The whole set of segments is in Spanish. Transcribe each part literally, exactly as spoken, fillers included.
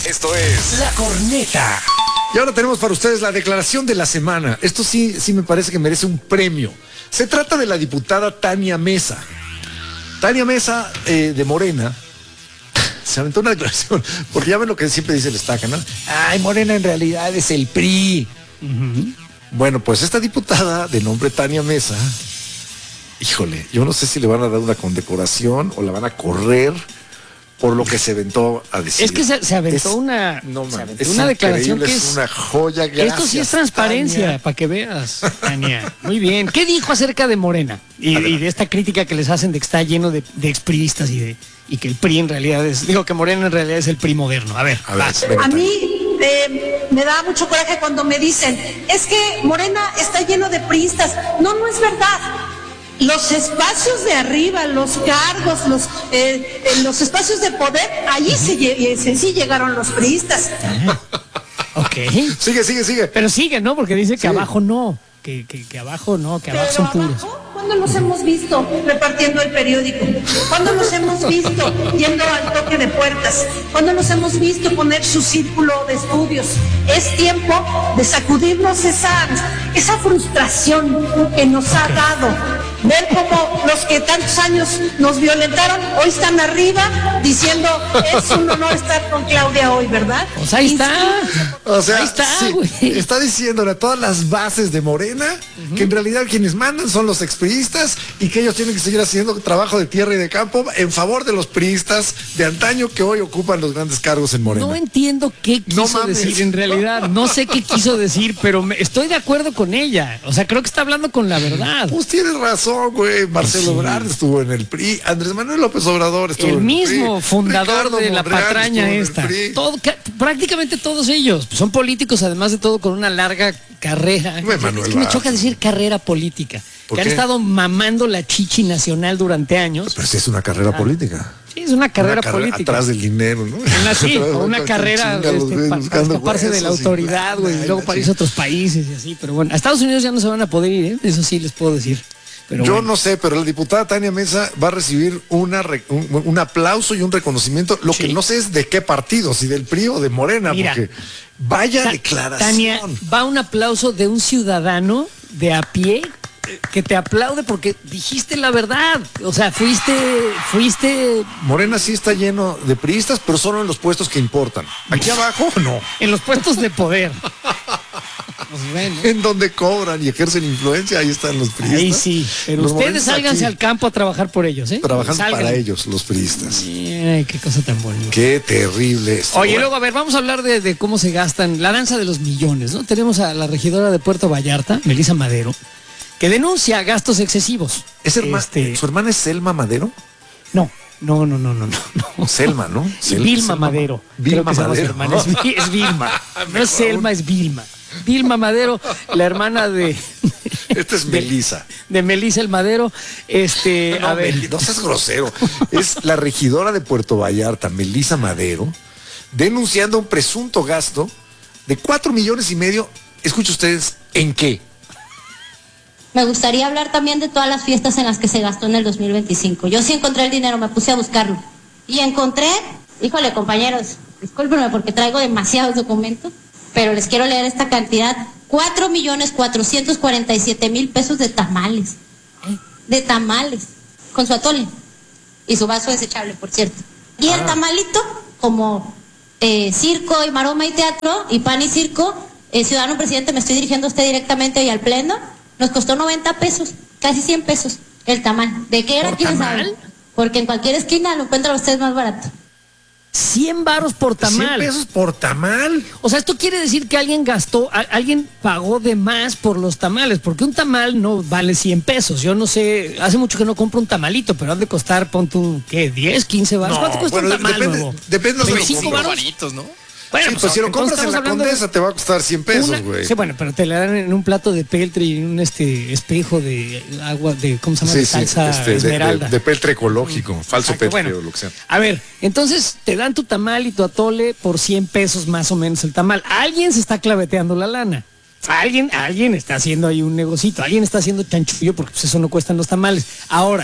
Esto es La Corneta. Y ahora tenemos para ustedes la declaración de la semana. Esto sí, sí me parece que merece un premio. Se trata de la diputada Tania Mesa. Tania Mesa, eh, de Morena, se aventó una declaración, porque ya ven lo que siempre dice el Estaca, ¿no? Ay, Morena en realidad es el P R I. Uh-huh. Bueno, pues esta diputada de nombre Tania Mesa, híjole, yo no sé si le van a dar una condecoración o la van a correr por lo que se aventó a decir. Es que se, se aventó es, una, no, man, se aventó es una declaración que es es una joya. Gracias, esto sí es transparencia, para que veas, Tania. Muy bien. ¿Qué dijo acerca de Morena? Y, y de esta crítica que les hacen de que está lleno de, de expriistas y de y que el P R I en realidad es, digo que Morena en realidad es el P R I moderno. A ver, a, ver, venga, a mí eh, me da mucho coraje cuando me dicen, es que Morena está lleno de priistas. No, no es verdad. Los espacios de arriba, los cargos, los eh, los espacios de poder, allí sí, sí, sí llegaron los priistas. Ok. Sigue, sigue, sigue. Pero sigue, ¿no? Porque dice que sí. abajo no, que, que, que abajo no, que abajo Pero son puros. Abajo, ¿cuándo los hemos visto repartiendo el periódico? ¿Cuándo los hemos visto yendo al toque de puertas? ¿Cuándo los hemos visto poner su círculo de estudios? Es tiempo de sacudirnos esa, esa frustración que nos ha dado. Ver cómo los que tantos años nos violentaron, hoy están arriba diciendo, es un honor estar con Claudia hoy, ¿verdad? Pues ahí está. O sea, ahí está, sí, güey. Está diciéndole a todas las bases de Morena uh-huh. que en realidad quienes mandan son los expriistas y que ellos tienen que seguir haciendo trabajo de tierra y de campo en favor de los priistas de antaño que hoy ocupan los grandes cargos en Morena. No entiendo qué quiso no decir en realidad. No sé qué quiso decir, pero me, estoy de acuerdo con ella. O sea, creo que está hablando con la verdad. Pues tienes razón. Güey, Marcelo Ebrard sí. estuvo en el P R I, Andrés Manuel López Obrador estuvo el en mismo el P R I, fundador Ricardo de la Monreal patraña esta. Todo, ca, prácticamente todos ellos son políticos, además de todo con una larga carrera. No, Manuel, es que me choca decir carrera política, que qué? han estado mamando la chichi nacional durante años. Pero sí es una carrera ah. política. Sí, es una carrera, una política. Atrás del dinero, ¿no? Una, sí, o una carrera chinga, este, güey, para, para escaparse de la autoridad, güey, y luego para irse a otros países y así. Pero bueno, a Estados Unidos ya no se van a poder ir, ¿eh? Eso sí les puedo decir. Pero Yo bueno. no sé, pero la diputada Tania Mesa va a recibir una un, un aplauso y un reconocimiento. Lo sí. que no sé es de qué partido, si del P R I o de Morena, Mira, porque vaya ta declaración. Tania, va un aplauso de un ciudadano de a pie que te aplaude porque dijiste la verdad. O sea, fuiste, fuiste... Morena sí está lleno de priistas, pero solo en los puestos que importan. Aquí abajo, no. En los puestos de poder. Pues bueno. En donde cobran y ejercen influencia, ahí están los priistas. Ahí sí, pero los ustedes sálganse aquí al campo a trabajar por ellos, ¿eh? Trabajando Salgan. para ellos, los priistas. Ay, qué cosa tan bonita. Qué terrible esto. Oye, bueno. luego, a ver, vamos a hablar de, de cómo se gastan, la danza de los millones, ¿no? Tenemos a la regidora de Puerto Vallarta, Melissa Madero, que denuncia gastos excesivos. ¿Es herma este... ¿Su hermana es Selma Madero? No. No, no, no, no, no. Selma, ¿no? Sel Vilma Selma. Madero. Vilma Madero. Es, es Vilma. No es Selma, es Vilma. Vilma Madero, la hermana de... Esta es Melissa. De, de Melissa el Madero. Este, no, a ver. Mel, no seas grosero. Es la regidora de Puerto Vallarta, Melissa Madero, denunciando un presunto gasto de cuatro millones y medio. Escuchen ustedes, ¿en qué? Me gustaría hablar también de todas las fiestas en las que se gastó en el dos mil veinticinco. Yo sí encontré el dinero, me puse a buscarlo. Y encontré, híjole compañeros, discúlpenme porque traigo demasiados documentos, pero les quiero leer esta cantidad. cuatro millones cuatrocientos cuarenta y siete mil pesos de tamales. De tamales. Con su atole. Y su vaso desechable, por cierto. Y el tamalito, como eh, circo y maroma y teatro, y pan y circo, eh, ciudadano presidente, me estoy dirigiendo a usted directamente y al pleno. Nos costó noventa pesos, casi cien pesos el tamal. ¿De qué era? ¿Quién sabe? Porque en cualquier esquina lo encuentran ustedes más barato. cien varos por tamal. cien pesos por tamal. O sea, esto quiere decir que alguien gastó, a, alguien pagó de más por los tamales, porque un tamal no vale cien pesos. Yo no sé, hace mucho que no compro un tamalito, pero han de costar, pon tú, ¿qué? diez, quince varos. No, ¿Cuánto cuesta bueno, un tamal depende, nuevo? Depende de veinticinco los varitos, ¿no? Bueno, sí, pues, pues si lo compras en la Condesa de... te va a costar cien pesos, güey. Sí, bueno, pero te le dan en un plato de peltre y en un este espejo de agua de, ¿cómo se llama? Sí, de salsa sí, este, esmeralda. De, de, de peltre ecológico, mm. falso Exacto, peltre bueno, o lo que sea. A ver, entonces te dan tu tamal y tu atole por cien pesos más o menos el tamal. Alguien se está claveteando la lana. Alguien, alguien está haciendo ahí un negocito. Alguien está haciendo chanchullo porque pues eso no cuestan los tamales. Ahora,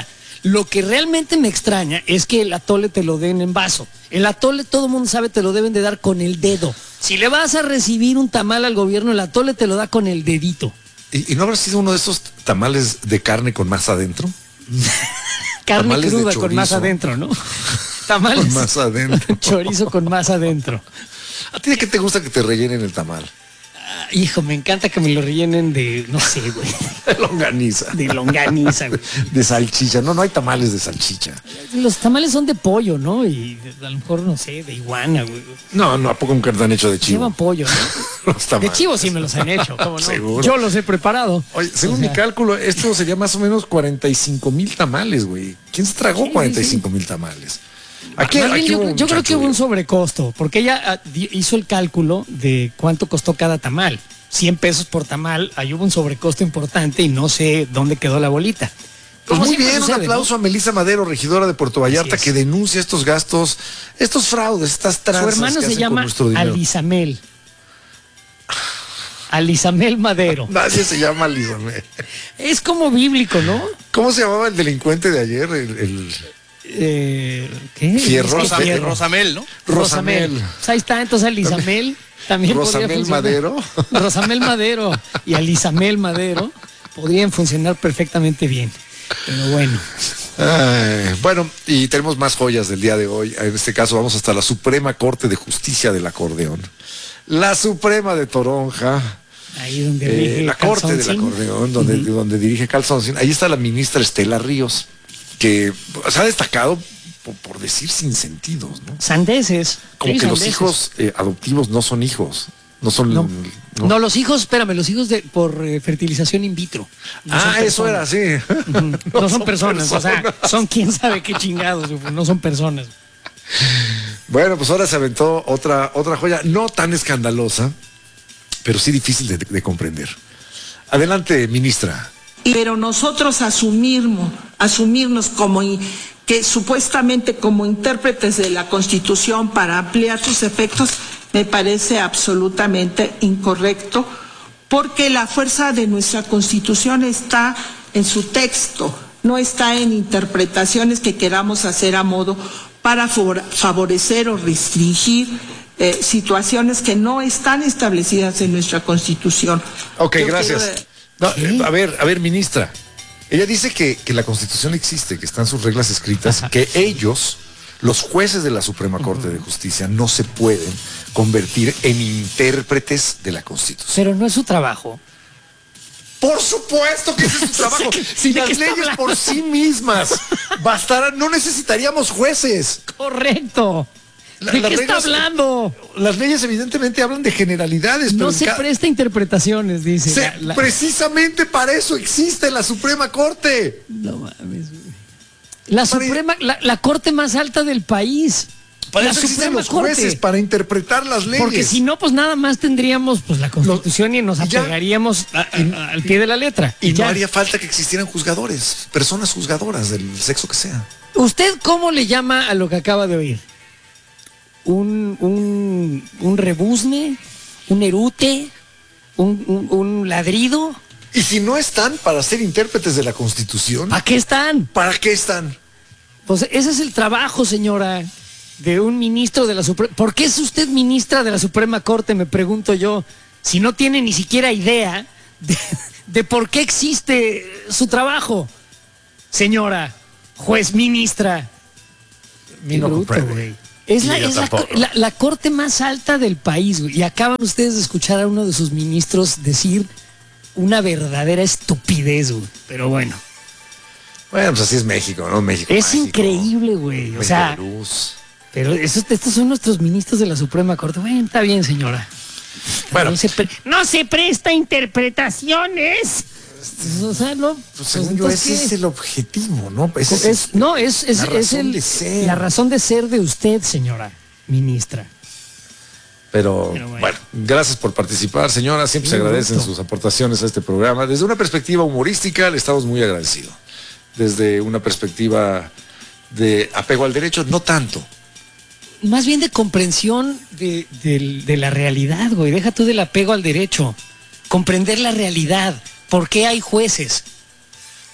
Lo que realmente me extraña es que el atole te lo den en vaso. El atole todo el mundo sabe te lo deben de dar con el dedo. Si le vas a recibir un tamal al gobierno, el atole te lo da con el dedito. ¿Y, y no habrá sido uno de esos tamales de carne con masa adentro? Carne Tamales de cruda con chorizo. más adentro, ¿no? Tamales. Con masa adentro. Chorizo con más adentro. ¿A ti de qué te gusta que te rellenen el tamal? Ah, hijo, me encanta que me lo rellenen de, no sé, güey. De longaniza. De longaniza, güey. De salchicha. No, no hay tamales de salchicha. Los tamales son de pollo, ¿no? Y a lo mejor, no sé, de iguana, güey. No, no, ¿a poco nunca te han hecho de chivo? Llevan pollo, ¿no? Los tamales. De chivo sí me los han hecho, ¿cómo no? Seguro. Yo los he preparado. Oye, según O sea, mi cálculo, esto sería más o menos cuarenta y cinco mil tamales, güey. ¿Quién se tragó Sí, cuarenta y cinco mil tamales? Aquí, Más bien, aquí yo, hubo un yo creo que hubo un chanchullo. sobrecosto, porque ella ah, di- hizo el cálculo de cuánto costó cada tamal. cien pesos por tamal, ahí hubo un sobrecosto importante y no sé dónde quedó la bolita. Pues Como muy siempre bien, un sucede, aplauso ¿no? a Melissa Madero, regidora de Puerto Vallarta, Así es. que denuncia estos gastos, estos fraudes, estas Su tranzas hermano que se hacen con llama nuestro dinero. Alisamel. Alisamel Madero. Nadie se llama Lizamel. Es como bíblico, ¿no? ¿Cómo se llamaba el delincuente de ayer? El, el Eh, ¿Qué? Fierro, Es que Rosa- Fierro. Rosamel, ¿no? Rosamel. Pues ahí está, entonces Alisamel también podría Rosamel funcionar. Madero. Rosamel Madero y Alisamel Madero podrían funcionar perfectamente bien. Pero bueno. Ay, bueno, y tenemos más joyas del día de hoy. En este caso vamos hasta la Suprema Corte de Justicia del Acordeón. La Suprema de Toronja. Ahí donde Eh, rige la Corte del Calzoncín. Acordeón, donde, donde dirige Calzoncín. Ahí está la ministra Estela Ríos, que se ha destacado por, por decir sin sentidos, ¿no? Sandeces. Como Sí, que los sandeces. hijos eh, adoptivos no son hijos. No son. No. no. No, los hijos, espérame, los hijos de por eh, fertilización in vitro. No son Ah, eso personas. era, sí. Ujú. No, son personas, o sea, personas. son quién sabe qué chingados, no son personas. Bueno, pues ahora se aventó otra, otra joya, no tan escandalosa, pero sí difícil de, de comprender. Adelante, ministra. Pero nosotros asumirnos, asumirnos como in- que supuestamente como intérpretes de la Constitución para ampliar sus efectos me parece absolutamente incorrecto, porque la fuerza de nuestra Constitución está en su texto, no está en interpretaciones que queramos hacer a modo para favor- favorecer o restringir eh, situaciones que no están establecidas en nuestra Constitución. Ok, Yo gracias. quiero- No, eh, a ver, a ver, ministra. Ella dice que, que la Constitución existe, que están sus reglas escritas, que ellos, los jueces de la Suprema Corte de Justicia, no se pueden convertir en intérpretes de la Constitución. Pero no es su trabajo. Por supuesto que ese es su trabajo. Si ¿De las qué está leyes hablando? por sí mismas bastaran, no necesitaríamos jueces. Correcto. La- ¿De las qué está reglas- hablando? Las leyes evidentemente hablan de generalidades, pero No en se ca- presta a interpretaciones, dice. se- La- la- precisamente para eso existe la Suprema Corte. No mames, güey. La Para- Suprema, la, la corte más alta del país. Para la eso existen Suprema los jueces, Corte. para interpretar las leyes. Porque si no, pues nada más tendríamos pues la Constitución y nos y ya. apegaríamos a- a- al pie de la letra. Y no ya. haría falta que existieran juzgadores, personas juzgadoras del sexo que sea. ¿Usted cómo le llama a lo que acaba de oír? ¿Un, un, un rebuzne? ¿Un erute? ¿Un, un- un ladrido? Y si no están para ser intérpretes de la Constitución, ¿Para qué están? ¿para qué están? Pues ese es el trabajo, señora, de un ministro de la Suprema. ¿Por qué es usted ministra de la Suprema Corte, me pregunto yo, si no tiene ni siquiera idea de, de por qué existe su trabajo? Señora, juez ministra. Mi Qué no bruto, comprende. güey. Es, la, Y yo es la, tampoco. la- la corte más alta del país, güey. Y acaban ustedes de escuchar a uno de sus ministros decir una verdadera estupidez, güey. Pero bueno, Bueno, pues así es México, ¿no? México. es mágico. increíble, güey. O México sea, de luz. pero esos, estos son nuestros ministros de la Suprema Corte. Bueno, está bien, señora. Bueno, No se, pre- no se presta a interpretaciones. O sea, no. pues según pues, yo, entonces, ese ¿qué? es el objetivo, ¿no? Ese es, Es- no, es, es, la es razón el- de ser. la razón de ser de usted, señora ministra. Pero, Pero bueno. bueno. gracias por participar, señora. Siempre se Un agradecen gusto. sus aportaciones a este programa. Desde una perspectiva humorística, le estamos muy agradecidos. Desde una perspectiva de apego al derecho, no tanto. Más bien de comprensión de, del- de la realidad, güey. Deja tú del apego al derecho. Comprender la realidad. ¿Por qué hay jueces?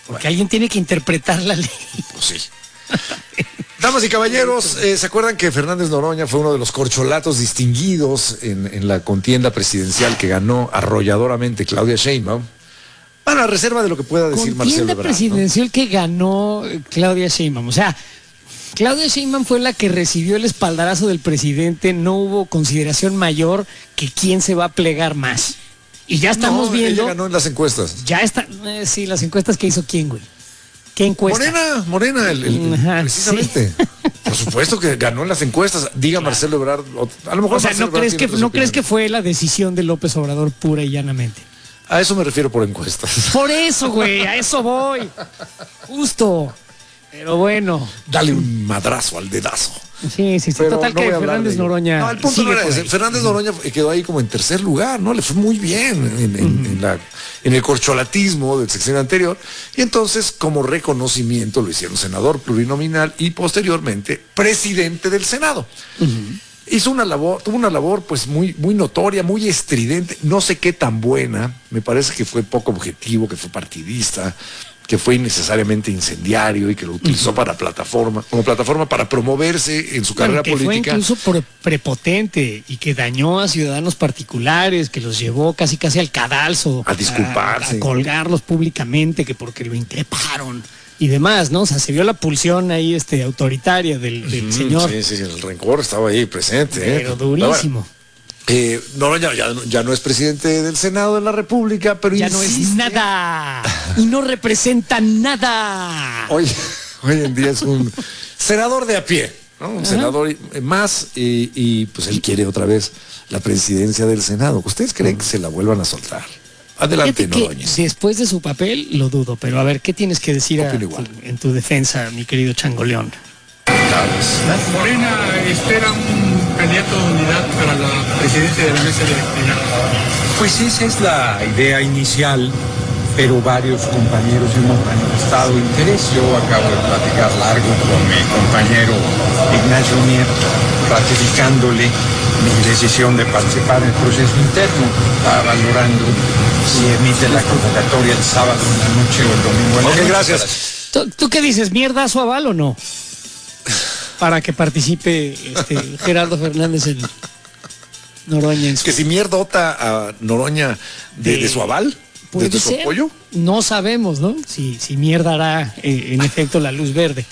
Porque alguien tiene que interpretar la ley. Pues sí. Damas y caballeros, eh, ¿se acuerdan que Fernández Noroña fue uno de los corcholatos distinguidos en, en la contienda presidencial que ganó arrolladoramente Claudia Sheinbaum? Bueno, a reserva de lo que pueda decir Marcelo Contienda Ebrard, presidencial ¿no? que ganó eh, Claudia Sheinbaum. O sea, Claudia Sheinbaum fue la que recibió el espaldarazo del presidente. No hubo consideración mayor que quién se va a plegar más. Y ya estamos No, viendo. ella ganó en las encuestas. Ya está. Eh, sí, las encuestas que hizo quién, güey. ¿Qué encuesta? Morena, Morena, el, el- Ajá, precisamente. Sí. Por supuesto que ganó en las encuestas. Diga claro. Marcelo Ebrard. O, a lo mejor O sea, Marcelo ¿no crees que Ebrard no crees que fue la decisión de López Obrador pura y llanamente? A eso me refiero por encuestas. Por eso, güey, a eso voy. Justo. Pero bueno. Dale un madrazo al dedazo. Sí, sí, sí. Pero Total no que voy a hablar Fernández de ello. Noroña. No, el punto no era ese. Fernández Noroña quedó ahí como en tercer lugar, ¿no? Le fue muy bien en, en, uh-huh. en, la, en el corcholatismo del sexenio anterior. Y entonces, como reconocimiento, lo hicieron senador plurinominal y posteriormente presidente del Senado. Uh-huh. Hizo una labor, tuvo una labor pues muy, muy notoria, muy estridente, no sé qué tan buena. Me parece que fue poco objetivo, que fue partidista, que fue innecesariamente incendiario y que lo utilizó uh-huh. para plataforma, como plataforma para promoverse en su bueno, carrera que política. Fue incluso por prepotente y que dañó a ciudadanos particulares, que los llevó casi casi al cadalso. A disculparse. A, a colgarlos públicamente, que porque lo increparon y demás, ¿no? O sea, se vio la pulsión ahí este, autoritaria del, del uh-huh, señor. Sí, sí, el rencor estaba ahí presente. Pero ¿eh? durísimo. Bueno, eh, Noroña ya, ya no es presidente del Senado de la República, pero ya insiste. no es nada y no representa nada. Hoy, hoy en día es un senador de a pie, ¿no? Un Ajá. senador más y, y pues él quiere otra vez la presidencia del Senado. ¿Ustedes creen que se la vuelvan a soltar? Adelante, Noroña. Después de su papel lo dudo, pero a ver, ¿qué tienes que decir a, tu, en tu defensa, mi querido Changoleón? Morena espera un candidato de unidad para la presidencia de la mesa directiva. Pues esa es la idea inicial, pero varios compañeros hemos manifestado interés. Yo acabo de platicar largo con mi compañero Ignacio Mier, ratificándole mi decisión de participar en el proceso interno. Está valorando si emite la convocatoria el sábado en la noche o el domingo en la noche. Ok, gracias. ¿Tú, ¿Tú qué dices? ¿Mierda su aval o no? Para que participe este, Gerardo Fernández en Noroña. En su... Que si mierdota a Noroña de, de, de su aval, de su ser? apoyo. No sabemos, ¿no? Si, si mierda hará eh, en efecto la luz verde.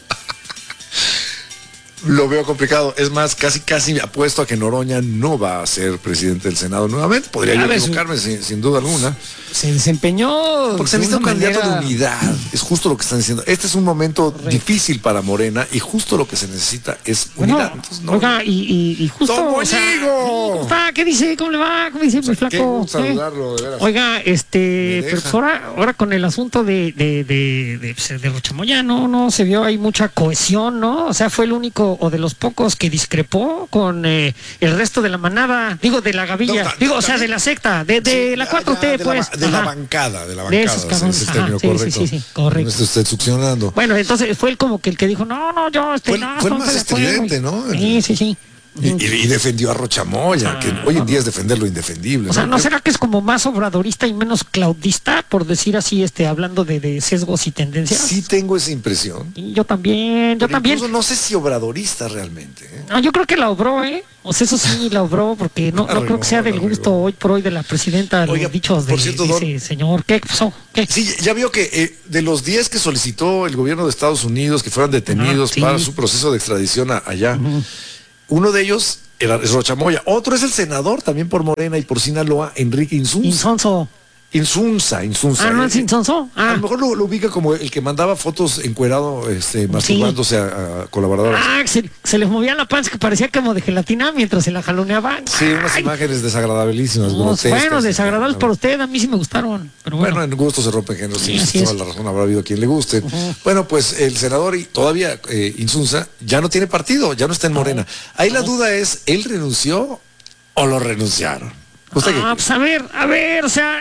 Lo veo complicado. Es más, casi casi apuesto a que Noroña no va a ser presidente del Senado nuevamente. Podría yo equivocarme sin, sin duda alguna. Se desempeñó. Porque se necesita un candidato manera... de unidad. Es justo lo que están diciendo. Este es un momento Correcto. difícil para Morena y justo lo que se necesita es bueno, unidad. Entonces, no, oiga, y, y, y justo. O sea, ¿cómo está? ¿Qué dice? ¿Cómo le va? ¿Cómo dice, o sea, mi flaco? Qué saludarlo, de veras. Oiga, este, pero pues ahora, ahora con el asunto de, de, de, de, de, de Rochamoya, no, no se vio ahí mucha cohesión, ¿no? O sea, fue el único o de los pocos que discrepó con eh, el resto de la manada, digo, de la gavilla, no, ta, digo, ta, o sea, de la secta, de, de sí, la cuatro T, de pues. La, de Ajá. la bancada, de la bancada, de esos cabrones, ese es el término sí, correcto. Sí, sí, sí, correcto. No esté usted succionando. Bueno, entonces fue el como que el que dijo, no, no, yo, este, fue, no, fue el más estridente, ¿no? Sí, sí, sí. Y, y defendió a Rochamoya, ah, que hoy en día es defender lo indefendible. O sea, ¿no ¿no? será que es como más obradorista y menos claudista, por decir así, este, hablando de, de sesgos y tendencias? Sí tengo esa impresión. Y yo también, yo Pero también. Incluso no sé si obradorista realmente. ¿eh? No, yo creo que la obró, ¿eh? O sea, eso sí, la obró, porque no, no creo que sea del gusto hoy por hoy de la presidenta, Oiga, los dichos de, cierto, de ese don, señor. ¿Qué pasó? ¿Qué? Sí, ya vio que eh, de los diez que solicitó el gobierno de Estados Unidos que fueran detenidos uh-huh, sí. para su proceso de extradición a, allá, uh-huh. uno de ellos era Rochamoya, otro es el senador también por Morena y por Sinaloa, Enrique Insunza. Insonso. Insunza, Insunza. Ah, ¿no es Insonso? Ah. A lo mejor lo, lo ubica como el que mandaba fotos encuerado, este, masturbándose sí. a, a colaboradores. Ah, se, se les movía la panza que parecía como de gelatina mientras se la jaloneaban. Sí, unas Ay. imágenes desagradabilísimas. No, bueno, desagradables para usted, a mí sí me gustaron. Pero bueno. bueno, en gusto se rompen géneros, sí, sí, toda es. la razón, habrá habido quien le guste. Uh-huh. Bueno, pues el senador y todavía eh, Insunza ya no tiene partido, ya no está en Morena. Ahí la duda es, ¿él renunció o lo renunciaron? Ah, pues a ver, a ver, o sea,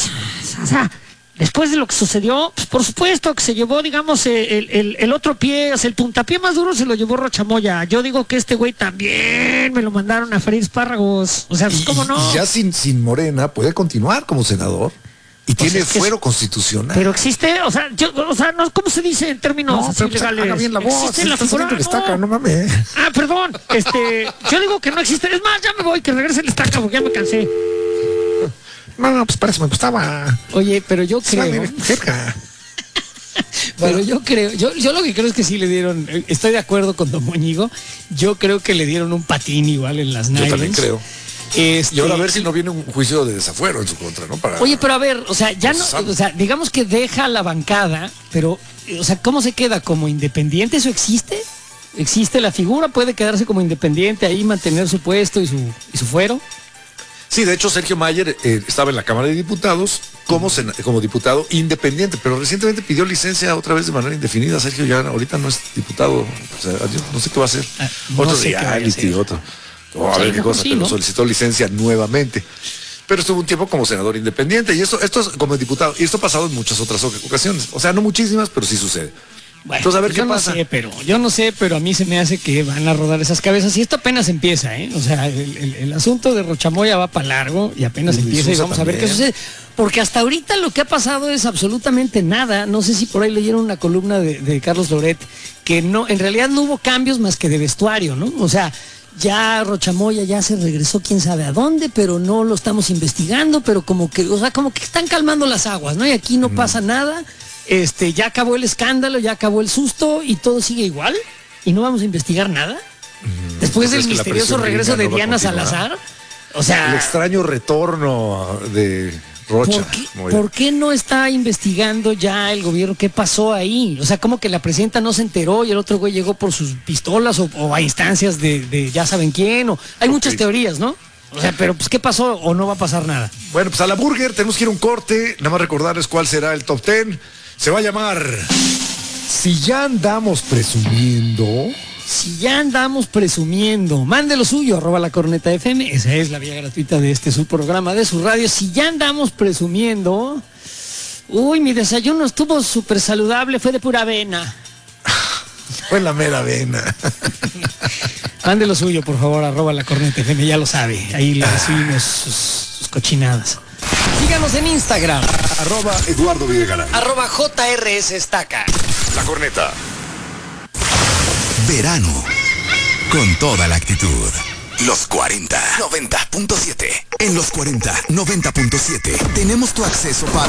o sea, después de lo que sucedió, pues por supuesto que se llevó, digamos, el, el, el otro pie, o sea, el puntapié más duro se lo llevó Rochamoya. Yo digo que este güey también me lo mandaron a freír espárragos. O sea, pues cómo no. Y ya sin, sin Morena puede continuar como senador. Y tiene sea, es que fuero es- constitucional. Pero existe, o sea, yo, o sea, no, ¿cómo se dice en términos no, así pero pues, legales? haga bien la voz. ¿Existe la Está figura? saliendo el estaca, No. no mames. Ah, perdón. Este, yo digo que no existe. Es más, ya me voy, que regrese el estaca porque ya me cansé. No, pues para eso me gustaba. Oye, pero yo Se va creo, bien cerca. pero yo creo, yo, yo lo que creo es que sí le dieron, eh, estoy de acuerdo con Don Moñigo, yo creo que le dieron un patín igual en las Yo nylons. también creo. Este, Y ahora a ver si no viene un juicio de desafuero en su contra, ¿no? Para... Oye, pero a ver, o sea, ya no, Procesarlo. o sea, digamos que deja la bancada, pero, o sea, ¿cómo se queda? ¿Como independiente? ¿Eso existe? ¿Existe la figura? ¿Puede quedarse como independiente ahí, mantener su puesto y su, y su fuero? Sí, de hecho Sergio Mayer eh, estaba en la Cámara de Diputados como, sena- como diputado independiente, pero recientemente pidió licencia otra vez de manera indefinida. Sergio ya ahorita no es diputado, o sea, yo no sé qué va a hacer. Ah, no otro sé qué vaya a reality, hacer. otro. Oh, a Sí, ver qué mejor cosa, sí, pero ¿no? solicitó licencia nuevamente. Pero estuvo un tiempo como senador independiente y esto, esto es como diputado. Y esto ha pasado en muchas otras oc- ocasiones. O sea, no muchísimas, pero sí sucede. Bueno, Entonces, a ver yo qué no pasa. sé, pero yo no sé, pero a mí se me hace que van a rodar esas cabezas y esto apenas empieza, ¿eh? O sea, el, el- el asunto de Rochamoya va para largo y apenas Y Luis empieza y Sosa vamos a ver qué también. sucede. Porque hasta ahorita lo que ha pasado es absolutamente nada. No sé si por ahí leyeron una columna de, de Carlos Loret que no, en realidad no hubo cambios más que de vestuario, ¿no? O sea, ya Rochamoya ya se regresó quién sabe a dónde, pero no lo estamos investigando, pero como que, o sea, como que están calmando las aguas, ¿no? Y aquí no pasa nada. Este, ya acabó el escándalo, ya acabó el susto y todo sigue igual y no vamos a investigar nada. Después pues del es que la misterioso presión regreso de gringa no va a Diana continuar. Salazar. O El sea, extraño retorno de Rocha. ¿por qué, Moya. por qué no está investigando ya el gobierno qué pasó ahí? O sea, como que la presidenta no se enteró y el otro güey llegó por sus pistolas o, o a instancias de, de ya saben quién. O, hay muchas teorías, ¿no? O sea, pero pues ¿qué pasó o no va a pasar nada? Bueno, pues a la burger tenemos que ir a un corte. Nada más recordarles cuál será el top ten. Se va a llamar Si ya andamos presumiendo. Si ya andamos presumiendo, mande lo suyo, arroba la corneta F M, esa es la vía gratuita de este su programa de su radio. Si ya andamos presumiendo, uy, mi desayuno estuvo súper saludable, fue de pura avena. Fue la mera vena. Mande lo suyo, por favor, arroba la corneta F M, ya lo sabe, ahí le recibimos sus, sus cochinadas. Síganos en Instagram, Arroba Eduardo Villegana. arroba J R S Estaca. La corneta. Verano, con toda la actitud. Los cuarenta, noventa punto siete. En los cuarenta, noventa punto siete tenemos tu acceso para